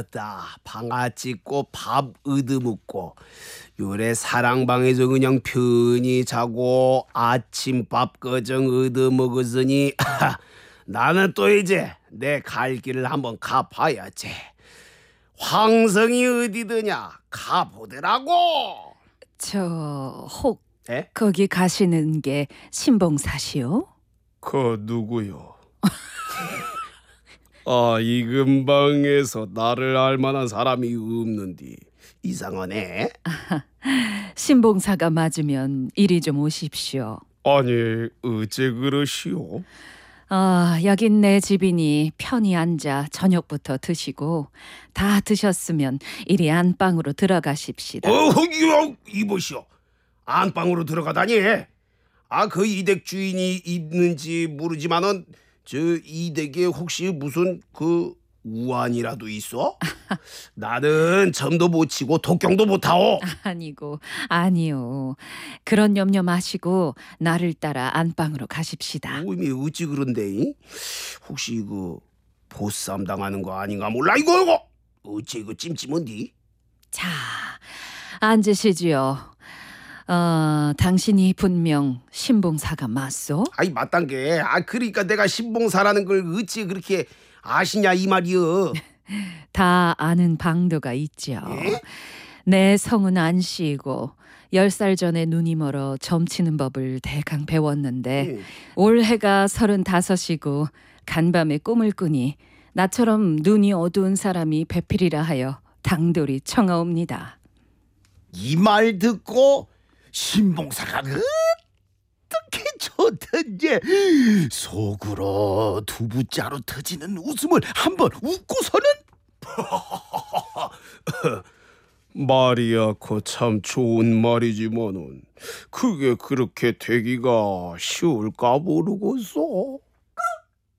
좋았다. 방아 찍고 밥 얻어먹고 요래 사랑방에서 그냥 편히 자고 아침밥 거정 얻어먹었으니 나는 또 이제 내 갈 길을 한번 가봐야지. 황성이 어디더냐 가보더라고. 혹 에? 거기 가시는 게 신봉사시오? 그 누구요? 이 근방에서 나를 알만한 사람이 없는디 이상하네. 신봉사가 맞으면 이리 좀 오십시오. 아니 어째 그러시오? 여긴 내 집이니 편히 앉아 저녁부터 드시고 다 드셨으면 이리 안방으로 들어가십시다. 이보시오. 안방으로 들어가다니. 그 이댁 주인이 있는지 모르지만은 저 이댁에 혹시 무슨 그 우환이라도 있어? 나는 점도 못 치고 독경도 못 하오. 아니요. 그런 염려 마시고 나를 따라 안방으로 가십시다. 이미 어찌 그런데? 혹시 그 보쌈 당하는 거 아닌가 몰라. 이거 어찌 이거 찜찜한디? 자, 앉으시지요. 당신이 분명 신봉사가 맞소? 맞단 게. 그러니까 내가 신봉사라는 걸 어찌 그렇게 아시냐 이 말이여. 다 아는 방도가 있죠. 예? 내 성은 안씨이고 10살 전에 눈이 멀어 점치는 법을 대강 배웠는데 올해가 35이고 간밤에 꿈을 꾸니 나처럼 눈이 어두운 사람이 배필이라 하여 당돌이 청하옵니다. 이 말 듣고 신봉사가 어떻게 좋던지 속으로 두부자로 터지는 웃음을 한번 웃고서는 말이야, 참 좋은 말이지만은 그게 그렇게 되기가 쉬울까 모르겠어.